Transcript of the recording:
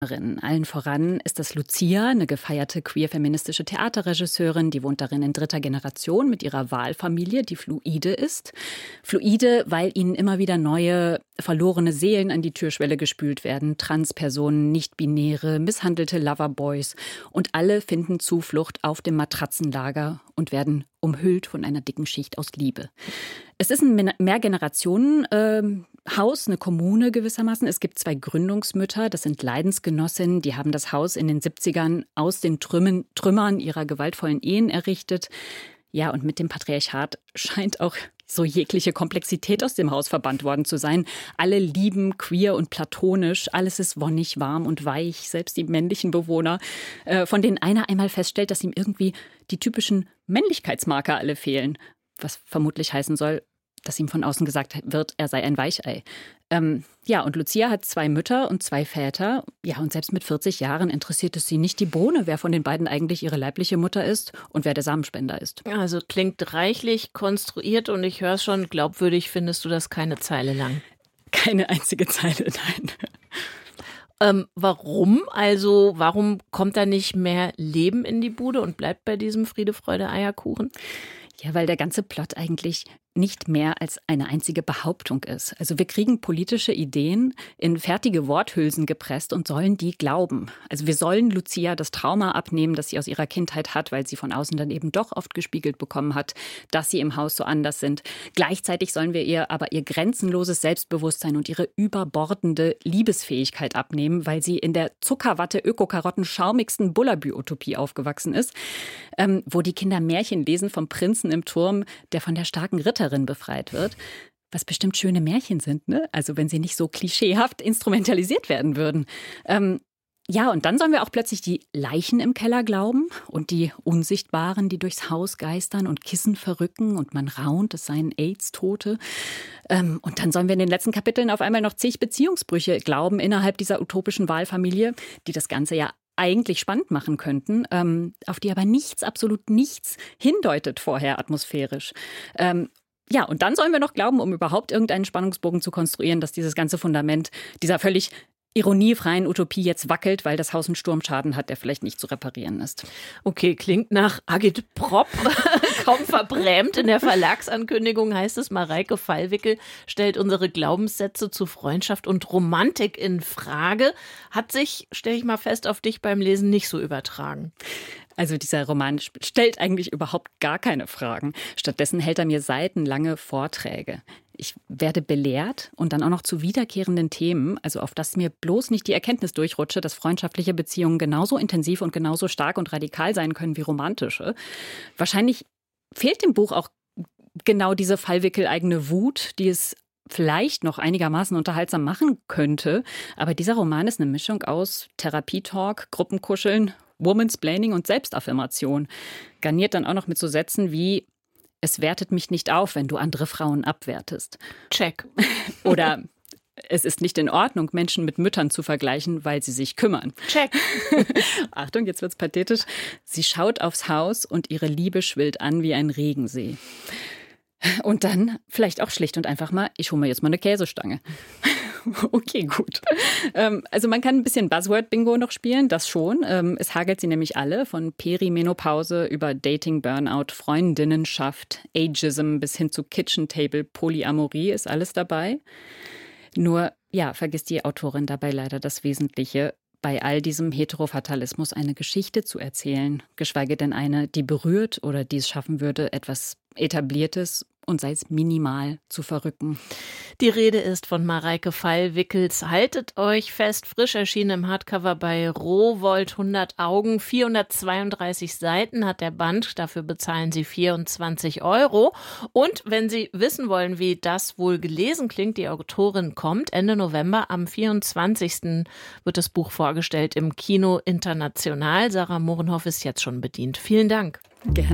Allen voran ist das Lucia, eine gefeierte queer-feministische Theaterregisseurin. Die wohnt darin in 3. Generation mit ihrer Wahlfamilie, die fluide ist. Fluide, weil ihnen immer wieder neue, verlorene Seelen an die Türschwelle gespült werden. Transpersonen, Nicht-Binäre, misshandelte Loverboys. Und alle finden Zuflucht auf dem Matratzenlager und werden umhüllt von einer dicken Schicht aus Liebe. Es ist ein Mehrgenerationen-Haus, eine Kommune gewissermaßen. Es gibt 2 Gründungsmütter, das sind Leidensgenossinnen. Die haben das Haus in den 70ern aus den Trümmern ihrer gewaltvollen Ehen errichtet. Ja, und mit dem Patriarchat scheint auch so jegliche Komplexität aus dem Haus verbannt worden zu sein. Alle lieben queer und platonisch. Alles ist wonnig, warm und weich. Selbst die männlichen Bewohner, von denen einer einmal feststellt, dass ihm irgendwie die typischen Männlichkeitsmarker alle fehlen. Was vermutlich heißen soll, dass ihm von außen gesagt wird, er sei ein Weichei. Ja, und Lucia hat 2 Mütter und 2 Väter. Ja, und selbst mit 40 Jahren interessiert es sie nicht die Bohne, wer von den beiden eigentlich ihre leibliche Mutter ist und wer der Samenspender ist. Also klingt reichlich konstruiert und ich höre schon, glaubwürdig findest du das keine Zeile lang. Keine einzige Zeile, nein. Warum? Also warum kommt da nicht mehr Leben in die Bude und bleibt bei diesem Friede, Freude, Eierkuchen? Ja, weil der ganze Plot eigentlich nicht mehr als eine einzige Behauptung ist. Also wir kriegen politische Ideen in fertige Worthülsen gepresst und sollen die glauben. Also wir sollen Lucia das Trauma abnehmen, das sie aus ihrer Kindheit hat, weil sie von außen dann eben doch oft gespiegelt bekommen hat, dass sie im Haus so anders sind. Gleichzeitig sollen wir ihr aber ihr grenzenloses Selbstbewusstsein und ihre überbordende Liebesfähigkeit abnehmen, weil sie in der Zuckerwatte-Ökokarotten schaumigsten Bullabü-Utopie aufgewachsen ist, wo die Kinder Märchen lesen vom Prinzen im Turm, der von der starken Ritterin befreit wird. Was bestimmt schöne Märchen sind, ne? Also wenn sie nicht so klischeehaft instrumentalisiert werden würden. Ja, und dann sollen wir auch plötzlich die Leichen im Keller glauben und die Unsichtbaren, die durchs Haus geistern und Kissen verrücken und man raunt, es seien AIDS-Tote. Und dann sollen wir in den letzten Kapiteln auf einmal noch zig Beziehungsbrüche glauben innerhalb dieser utopischen Wahlfamilie, die das Ganze ja eigentlich spannend machen könnten, auf die aber nichts, absolut nichts hindeutet vorher atmosphärisch. Ja, und dann sollen wir noch glauben, um überhaupt irgendeinen Spannungsbogen zu konstruieren, dass dieses ganze Fundament dieser völlig ironiefreien Utopie jetzt wackelt, weil das Haus einen Sturmschaden hat, der vielleicht nicht zu reparieren ist. Okay, klingt nach Agitprop, kaum verbrämt. In der Verlagsankündigung heißt es, Mareike Fallwickel stellt unsere Glaubenssätze zu Freundschaft und Romantik in Frage. Hat sich, stelle ich mal fest, auf dich beim Lesen nicht so übertragen. Also dieser Roman stellt eigentlich überhaupt gar keine Fragen. Stattdessen hält er mir seitenlange Vorträge. Ich werde belehrt und dann auch noch zu wiederkehrenden Themen, also auf das mir bloß nicht die Erkenntnis durchrutsche, dass freundschaftliche Beziehungen genauso intensiv und genauso stark und radikal sein können wie romantische. Wahrscheinlich fehlt dem Buch auch genau diese Fallwickel-eigene Wut, die es vielleicht noch einigermaßen unterhaltsam machen könnte. Aber dieser Roman ist eine Mischung aus Therapietalk, Gruppenkuscheln, Womansplaining und Selbstaffirmation. Garniert dann auch noch mit so Sätzen wie: Es wertet mich nicht auf, wenn du andere Frauen abwertest. Check. Oder es ist nicht in Ordnung, Menschen mit Müttern zu vergleichen, weil sie sich kümmern. Check. Achtung, jetzt wird's pathetisch. Sie schaut aufs Haus und ihre Liebe schwillt an wie ein Regensee. Und dann vielleicht auch schlicht und einfach mal, ich hole mir jetzt mal eine Käsestange. Okay, gut. Also man kann ein bisschen Buzzword-Bingo noch spielen, das schon. Es hagelt sie nämlich alle, von Perimenopause über Dating, Burnout, Freundinnenschaft, Ageism bis hin zu Kitchen Table, Polyamorie ist alles dabei. Nur, ja, vergisst die Autorin dabei leider das Wesentliche: bei all diesem Heterofatalismus eine Geschichte zu erzählen, geschweige denn eine, die berührt oder die es schaffen würde, etwas Etabliertes und sei es minimal zu verrücken. Die Rede ist von Mareike Fallwickels. Haltet euch fest, frisch erschienen im Hardcover bei Rowohlt, 100 Augen, 432 Seiten hat der Band, dafür bezahlen Sie 24 €. Und wenn Sie wissen wollen, wie das wohl gelesen klingt, die Autorin kommt Ende November, am 24. wird das Buch vorgestellt im Kino International. Sarah Mohrenhoff ist jetzt schon bedient. Vielen Dank. Gerne.